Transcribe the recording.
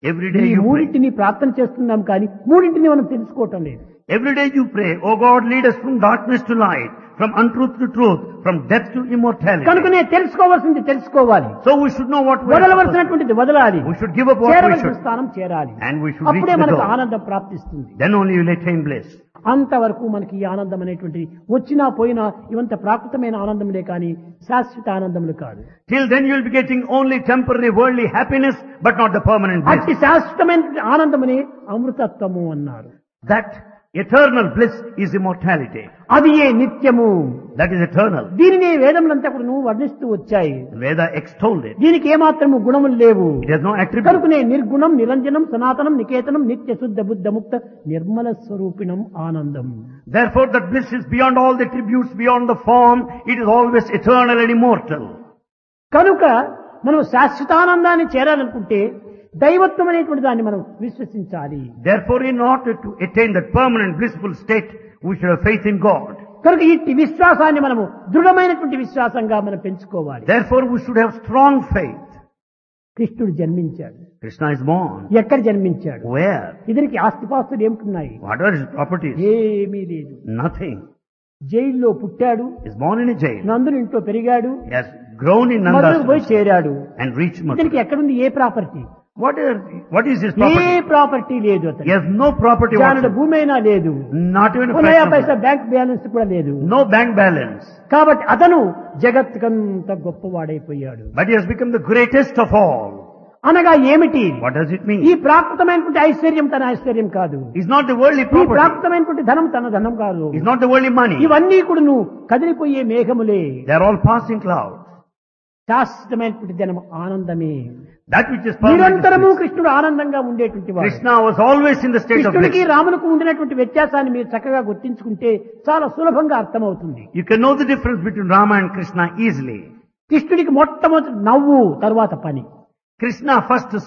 Every day ఈ you pray. మూడింటిని ప్రార్థన చేస్తున్నాం కానీ మూడింటిని మనం తెలుసుకోవటం లేదు. Every day you pray, oh God, lead us from darkness to light, from untruth to truth, from death to immortality. కనుకనే తెలుసుకోవాల్సింది తెలుసుకోవాలి, So we should know what we are supposed to do. వదలవలసినటువంటిది వదలాలి, We should give up what we చేరవలసిన should. స్థానం చేరాలి. And we should reach అప్పుడే the మనకు goal. ఆనందం ప్రాప్తిస్తుంది. Then only you will attain bliss. అంతవరకు మనకి ఈ ఆనందం అనేటువంటిది వచ్చినా పోయినా ఇవంత ప్రాకృతమైన ఆనందములే కానీ శాశ్వత ఆనందములు కాదు. Till then you will be getting only temporary worldly happiness, but not the permanent bliss. అట్టి శాశ్వతమైన ఆనందముని అమృతత్వము అన్నారు. That eternal bliss is immortality. అది ఏ నిత్యము. That is eternal. దీనిని వేదములంతా కూడా నువ్వు వర్ణిస్తూ వచ్చాయి. Veda extolled it. దీనికి ఏమాత్రము గుణములు లేవు. It has no attribute. కనుకనే నిర్గుణం నిరంజనం సనాతనం నికేతనం నిత్య శుద్ధ బుద్ధ ముక్త నిర్మల స్వరూపిణం ఆనందం. Therefore that bliss is beyond all the attributes, beyond the form. It is always eternal and immortal. కనుక మనం శాశ్వతానందాన్ని చేరాలనుకుంటే దైవత్వం అనేటువంటి దాన్ని మనం విశ్వసించాలి. Therefore, in order to attain that permanent blissful state, we should have faith in God. కనుక ఈ విశ్వాసాన్ని మనము దృఢమైనటువంటి విశ్వాసంగా మనం పెంచుకోవాలి. Therefore, we should have strong faith. కృష్ణుడు జన్మించాడు. Krishna is born. ఎక్కడ జన్మించాడు? Where? ఇతనికి ఆస్తిపాస్తులు ఏమిటున్నాయి? What are his properties? ఏమీ లేదు. Nothing. జైల్లో పుట్టాడు, He is born in a jail. నందుని ఇంట్లో పెరిగాడు, He has grown in మధురకు పోయి Nanda's చేరాడు. and reached ఇతనికి Mathura. ఎక్కడుంది ఏ property? What is his A property? Property లేదు He అతను. has no property జానుడు whatsoever. భూమి అయినా లేదు, Not even a ఉన్నాయా fraction of Paisa it. Bank balance కూడా లేదు. No bank balance. కాబట్టి అతను జగత్కంత గొప్పవాడైపోయాడు. But he has become the greatest of all. అనగా ఏమిటి? What does it ఈ mean? ప్రాకృతమైనటువంటి ఐశ్వర్యం తన ఐశ్వర్యం కాదు, He's not the worldly ఈ property. ప్రాకృతమైనటువంటి ధనం తన ధనం కాదు. He's not the worldly money. ఇవన్నీ కూడా నువ్వు కదిలిపోయే మేఘములే. They are all passing clouds. శాశ్వతమైనటువంటి ధనం ఆనందమే. That which is permanent. నిరంతరము is bliss. కృష్ణుడు ఆనందంగా ఉండేటువంటి వాడు. Krishna was always in the state of కృష్ణుడికి bliss. రాములకు ఉండినటువంటి వ్యత్యాసాన్ని మీరు చక్కగా గుర్తించుకుంటే చాలా సులభంగా అర్థమవుతుంది. You can know the difference between Rama and Krishna easily. కృష్ణుడికి మొట్టమొదటి నవ్వు, తర్వాత పని. Krishna first